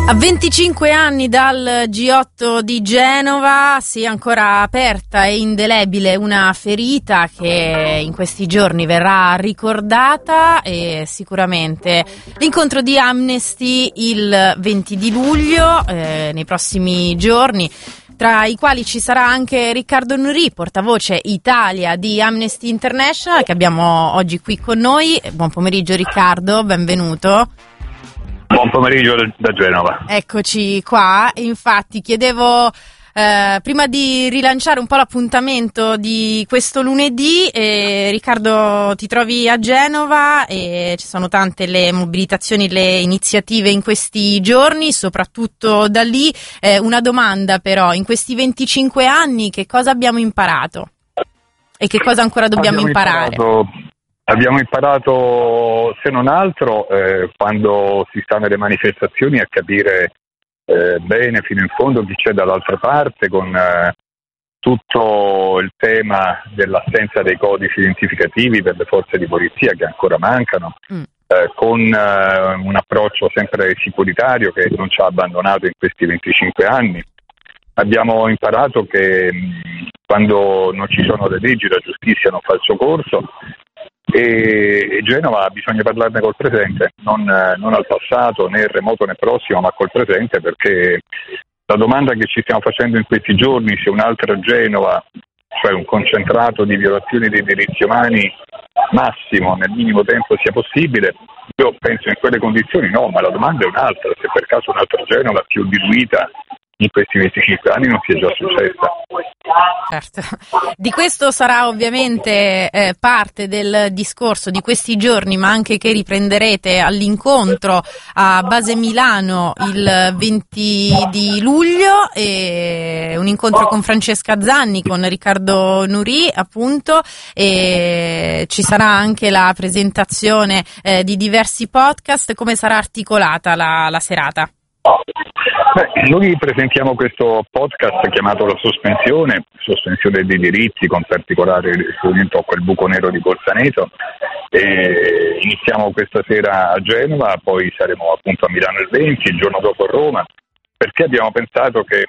A 25 anni dal G8 di Genova si è ancora aperta e indelebile una ferita che in questi giorni verrà ricordata, e sicuramente l'incontro di Amnesty il 20 di luglio, nei prossimi giorni, tra i quali ci sarà anche Riccardo Nuri, portavoce Italia di Amnesty International, che abbiamo oggi qui con noi. Buon pomeriggio Riccardo, benvenuto. Buon pomeriggio da Genova. Eccoci qua. Infatti chiedevo, prima di rilanciare un po' l'appuntamento di questo lunedì, Riccardo, ti trovi a Genova e ci sono tante le mobilitazioni, le iniziative in questi giorni, soprattutto da lì. Una domanda però: in questi 25 anni che cosa abbiamo imparato? E che cosa ancora dobbiamo imparare? Abbiamo imparato, se non altro, quando si sta nelle manifestazioni, a capire bene fino in fondo chi c'è dall'altra parte, con tutto il tema dell'assenza dei codici identificativi per le forze di polizia che ancora mancano, con un approccio sempre sicuritario che non ci ha abbandonato in questi 25 anni. Abbiamo imparato che quando non ci sono le leggi, la giustizia non fa il suo corso. E Genova bisogna parlarne col presente, non al passato, né remoto né prossimo, ma col presente, perché la domanda che ci stiamo facendo in questi giorni, se un'altra Genova, cioè un concentrato di violazioni dei diritti umani massimo nel minimo tempo, sia possibile, io penso in quelle condizioni no, ma la domanda è un'altra: se per caso un'altra Genova più diluita in questi 25 anni non sia già successa. Certo. Di questo sarà ovviamente parte del discorso di questi giorni, ma anche che riprenderete all'incontro a Base Milano il 20 di luglio, e un incontro con Francesca Zanni, con Riccardo Nuri appunto, e ci sarà anche la presentazione di diversi podcast. Come sarà articolata la serata? Noi presentiamo questo podcast chiamato La Sospensione dei diritti, con particolare riferimento a quel buco nero di Bolzaneto, e iniziamo questa sera a Genova, poi saremo appunto a Milano il 20, il giorno dopo a Roma, perché abbiamo pensato che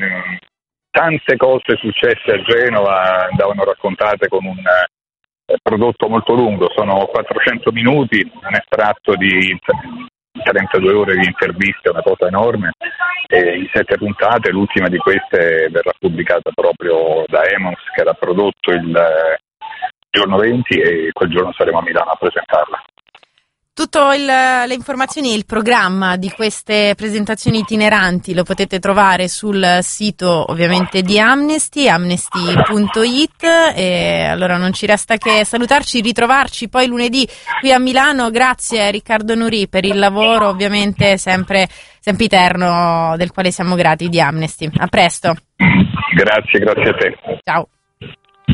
tante cose successe a Genova andavano raccontate con un prodotto molto lungo. Sono 400 minuti, un estratto di 32 ore di interviste, una cosa enorme, in 7 puntate. L'ultima di queste verrà pubblicata proprio da Emons, che era prodotto il giorno 20, e quel giorno saremo a Milano a presentarla. Tutto le informazioni e il programma di queste presentazioni itineranti lo potete trovare sul sito ovviamente di Amnesty, amnesty.it, e allora non ci resta che salutarci, ritrovarci poi lunedì qui a Milano. Grazie Riccardo Nuri per il lavoro ovviamente sempre sempiterno, del quale siamo grati, di Amnesty. A presto. Grazie a te. Ciao.